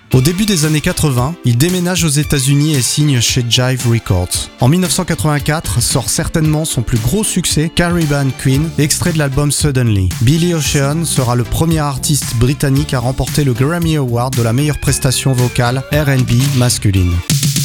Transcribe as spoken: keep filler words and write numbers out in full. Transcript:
Au début des années quatre-vingts, il déménage aux États-Unis et signe chez Jive Records. En dix-neuf cent quatre-vingt-quatre sort certainement son plus gros succès, Caribbean Queen, extrait de l'album Suddenly. Billy Ocean sera le premier artiste britannique à remporter le Grammy Award de la meilleure prestation vocale R and B masculine.